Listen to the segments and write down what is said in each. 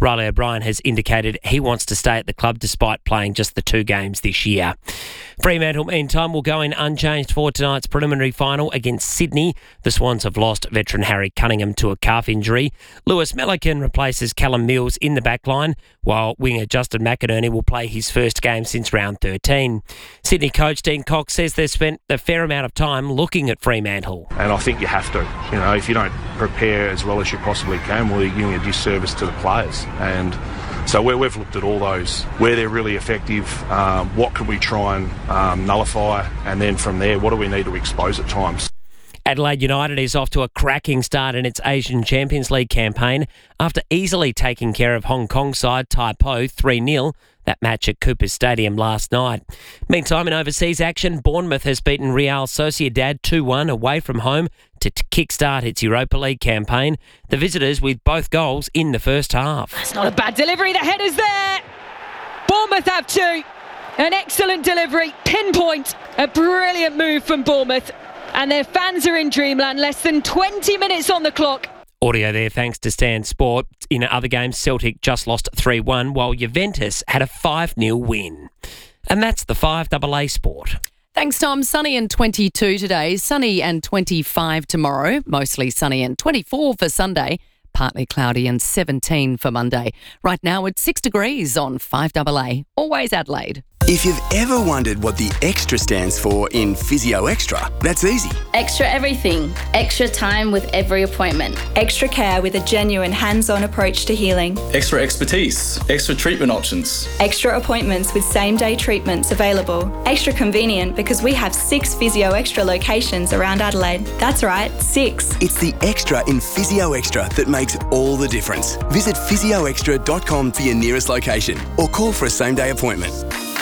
Riley O'Brien has indicated he wants to stay at the club despite playing just the 2 games this year. Fremantle, meantime, will go in unchanged for tonight's preliminary final against Sydney. The Swans have lost veteran Harry Cunningham to a calf injury. Lewis Melican replaces Callum Mills in the backline, while winger Justin McInerney will play his first game since round 13. Sydney coach Dean Cox says they've spent a fair amount of time looking at Fremantle. And I think you have to. If you don't prepare as well as you possibly can, well, you're doing a disservice to the players. And so we've looked at all those, where they're really effective, what can we try and nullify, and then from there, what do we need to expose at times. Adelaide United is off to a cracking start in its Asian Champions League campaign after easily taking care of Hong Kong side Tai Po 3-0, that match at Coopers Stadium last night. Meantime, in overseas action, Bournemouth has beaten Real Sociedad 2-1 away from home to kickstart its Europa League campaign. The visitors with both goals in the first half. It's not a bad delivery, the header's there! Bournemouth have 2. An excellent delivery, pinpoint, a brilliant move from Bournemouth. And their fans are in dreamland, less than 20 minutes on the clock. Audio there thanks to Stan Sport. In other games, Celtic just lost 3-1, while Juventus had a 5-0 win. And that's the 5AA Sport. Thanks, Tom. Sunny and 22 today, sunny and 25 tomorrow, mostly sunny and 24 for Sunday, partly cloudy and 17 for Monday. Right now it's 6 degrees on 5AA, always Adelaide. If you've ever wondered what the extra stands for in Physio Extra, that's easy. Extra everything. Extra time with every appointment. Extra care with a genuine hands-on approach to healing. Extra expertise. Extra treatment options. Extra appointments with same-day treatments available. Extra convenient because we have 6 Physio Extra locations around Adelaide. That's right, 6. It's the extra in Physio Extra that makes all the difference. Visit physioextra.com for your nearest location or call for a same-day appointment.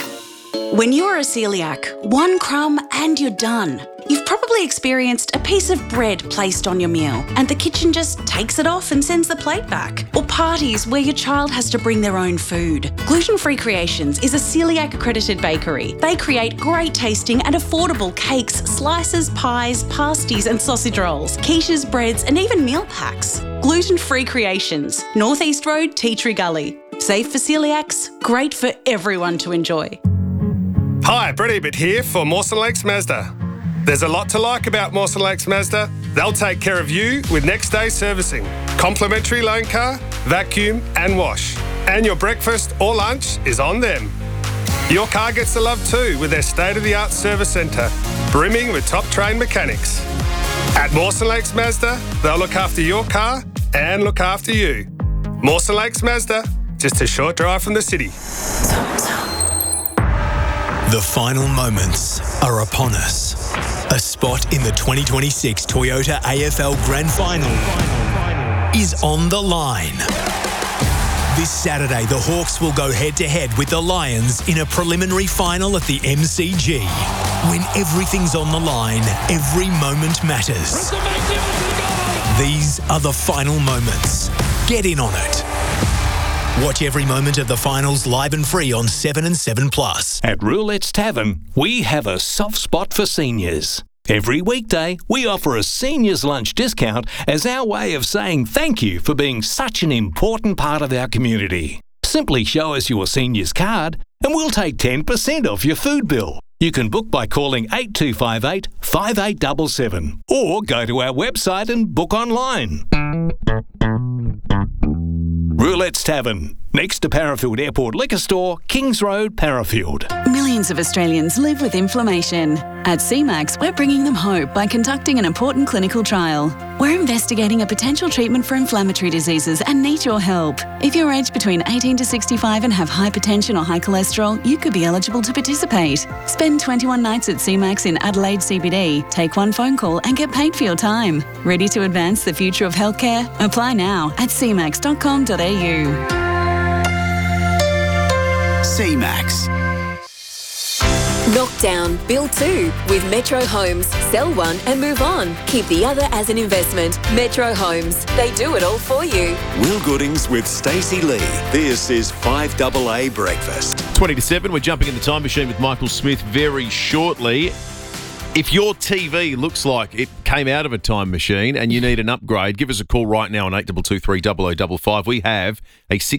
When you're a celiac, one crumb and you're done. You've probably experienced a piece of bread placed on your meal and the kitchen just takes it off and sends the plate back. Or parties where your child has to bring their own food. Gluten Free Creations is a celiac accredited bakery. They create great tasting and affordable cakes, slices, pies, pasties and sausage rolls, quiches, breads and even meal packs. Gluten Free Creations, North East Road, Tea Tree Gully. Safe for celiacs, great for everyone to enjoy. Hi, Brett Ebert here for Mawson Lakes Mazda. There's a lot to like about Mawson Lakes Mazda. They'll take care of you with next day servicing, complimentary loan car, vacuum and wash. And your breakfast or lunch is on them. Your car gets the love too with their state-of-the-art service centre, brimming with top-trained mechanics. At Mawson Lakes Mazda, they'll look after your car and look after you. Mawson Lakes Mazda, just a short drive from the city. The final moments are upon us. A spot in the 2026 Toyota AFL Grand Final is on the line. This Saturday, the Hawks will go head-to-head with the Lions in a preliminary final at the MCG. When everything's on the line, every moment matters. These are the final moments. Get in on it. Watch every moment of the finals live and free on 7 and 7+. At Roulette's Tavern, we have a soft spot for seniors. Every weekday, we offer a seniors lunch discount as our way of saying thank you for being such an important part of our community. Simply show us your seniors card and we'll take 10% off your food bill. You can book by calling 8258 5877 or go to our website and book online. Roulette's Tavern, next to Parafield Airport Liquor Store, Kings Road, Parafield. Millions of Australians live with inflammation. At CMAX, we're bringing them hope by conducting an important clinical trial. We're investigating a potential treatment for inflammatory diseases and need your help. If you're aged between 18 to 65 and have hypertension or high cholesterol, you could be eligible to participate. Spend 21 nights at CMAX in Adelaide CBD, take one phone call and get paid for your time. Ready to advance the future of healthcare? Apply now at cmax.com.au. CMAX. Knock down, build 2 with Metro Homes. Sell one and move on. Keep the other as an investment. Metro Homes. They do it all for you. Will Goodings with Stacey Lee. This is 5AA Breakfast. 20 to 7. We're jumping in the time machine with Michael Smith very shortly. If your TV looks like it came out of a time machine and you need an upgrade, give us a call right now on 8223 0055. We have a